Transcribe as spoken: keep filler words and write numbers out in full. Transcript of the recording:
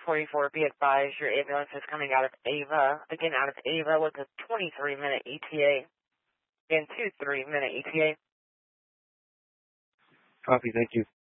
forty-four, be advised your ambulance is coming out of Ava. Again, out of Ava with a twenty-three minute E T A. Again, two three minute E T A. Copy, thank you.